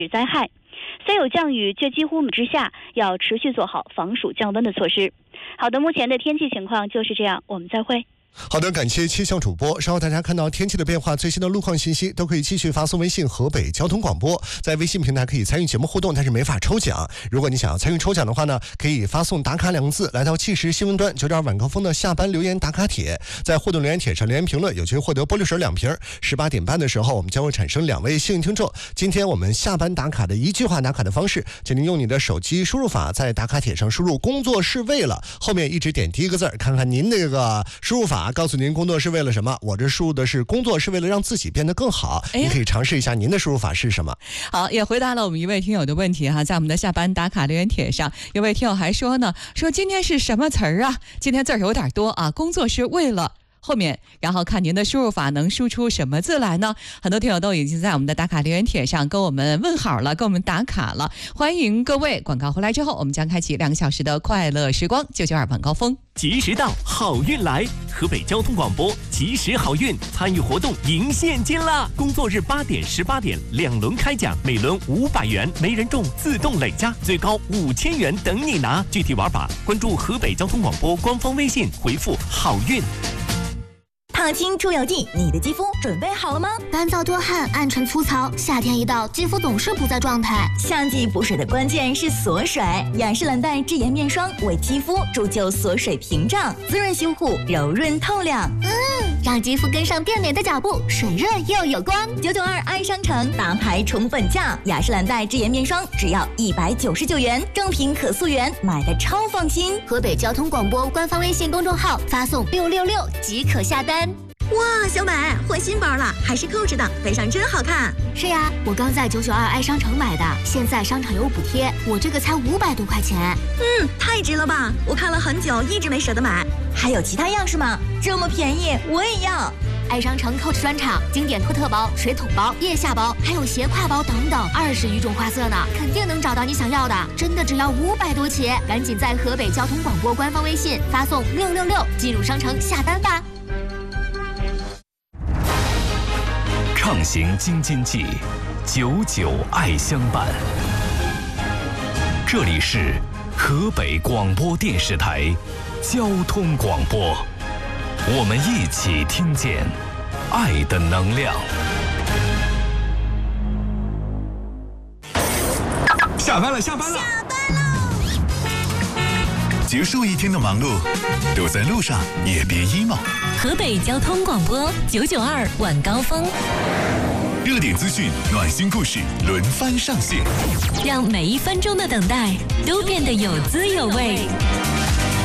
灾害。虽有降雨，却几乎之下要持续做好防暑降温的措施。好的，目前的天气情况就是这样，我们再会。 好的，感谢气象主播。稍后大家看到天气的变化，最新的路况信息都可以继续发送微信河北交通广播，在微信平台可以参与节目互动，但是没法抽奖。如果你想要参与抽奖的话呢，可以发送打卡2个字来到即时新闻端9.2晚高峰的下班留言打卡帖，在互动留言帖上留言评论，有机会获得玻璃水2瓶。18点半的时候，我们将会产生2位幸运听众。今天我们下班打卡的一句话打卡的方式，请您用你的手机输入法在打卡帖上输入工作是为了，后面一直点第一个字，看看您这个输入法告诉您工作是为了什么。我这输入的是工作是为了让自己变得更好，你可以尝试一下您的输入法是什么。 好，也回答了我们一位听友的问题哈，在我们的下班打卡留言帖上，有位听友还说呢，说今天是什么词儿啊？今天字儿有点多啊，工作是为了后面，然后看您的输入法能输出什么字来呢？很多听友都已经在我们的打卡留言帖上跟我们问好了，跟我们打卡了，欢迎各位。广告回来之后，我们将开启2个小时的快乐时光，992晚高峰。 及时到，好运来！河北交通广播及时好运参与活动赢现金啦！工作日8点、18点2轮开奖，每轮500元，没人中自动累加，最高5000元等你拿。具体玩法关注河北交通广播官方微信，回复好运。 烫青出油剂，你的肌肤准备好了吗？ 干燥多汗、暗沉粗糙，夏天一到，肌肤总是不在状态。 夏季补水的关键是锁水，雅诗兰黛智妍面霜为肌肤铸就锁水屏障，滋润修护，柔润透亮。 让肌肤跟上变美的脚步，水润又有光。 992爱商城大牌宠粉价，雅诗兰黛智妍面霜只要199元，正品可溯源，买的超放心。 河北交通广播官方微信公众号发送666即可下单。 哇，小美换新包了，还是扣着的，背上真好看。 是呀，我刚在992爱商城买的，现在商场有补贴，我这个才500多块钱。 太值了吧！我看了很久，一直没舍得买。还有其他样式吗？这么便宜，我也要。 爱商城 Coach 专场，经典托特包、水桶包、腋下包，还有斜挎包等等，20余种花色呢，肯定能找到你想要的。真的只要500多起，赶紧在河北交通广播官方微信发送666进入商城下单吧。 畅行京津冀，99爱相伴。这里是河北广播电视台交通广播，我们一起听见爱的能量。 下班了，下班了， 下班喽！ 结束一天的忙碌，都在路上也别 emo。 河北交通广播992晚高峰， 热点资讯、暖心故事轮番上线， 让每1分钟的等待都变得有滋有味。